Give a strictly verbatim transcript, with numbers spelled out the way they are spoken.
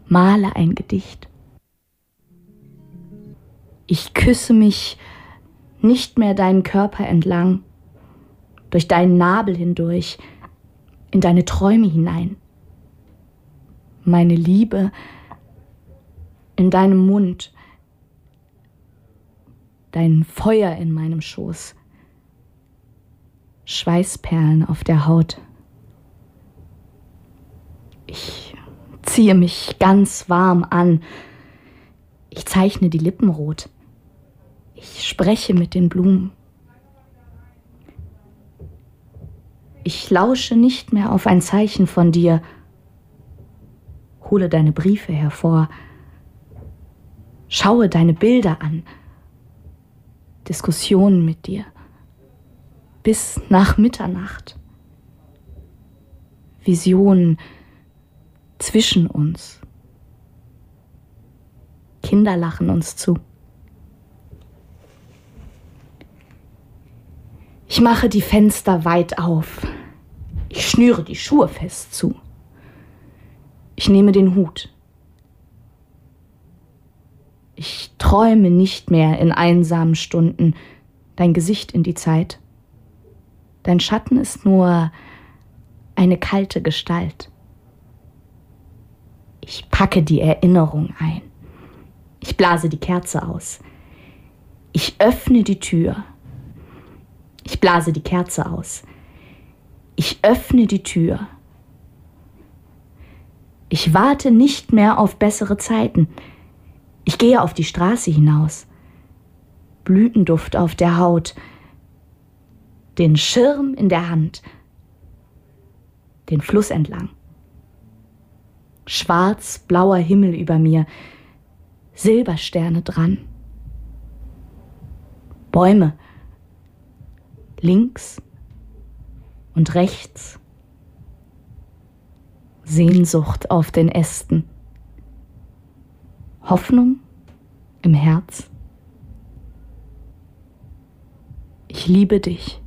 male ein Gedicht. Ich küsse mich nicht mehr deinen Körper entlang, durch deinen Nabel hindurch, in deine Träume hinein. Meine Liebe in deinem Mund, dein Feuer in meinem Schoß, Schweißperlen auf der Haut. Ich ziehe mich ganz warm an, ich zeichne die Lippen rot, ich spreche mit den Blumen. Ich lausche nicht mehr auf ein Zeichen von dir, hole deine Briefe hervor, schaue deine Bilder an, Diskussionen mit dir, bis nach Mitternacht, Visionen zwischen uns, Kinder lachen uns zu. Ich mache die Fenster weit auf, ich schnüre die Schuhe fest zu. Ich nehme den Hut. Ich träume nicht mehr in einsamen Stunden dein Gesicht in die Zeit. Dein Schatten ist nur eine kalte Gestalt. Ich packe die Erinnerung ein. Ich blase die Kerze aus. Ich öffne die Tür. Ich blase die Kerze aus. Ich öffne die Tür. Ich warte nicht mehr auf bessere Zeiten. Ich gehe auf die Straße hinaus. Blütenduft auf der Haut. Den Schirm in der Hand. Den Fluss entlang. Schwarz-blauer Himmel über mir. Silbersterne dran. Bäume. Links und rechts. Sehnsucht auf den Ästen. Hoffnung im Herz. Ich liebe dich.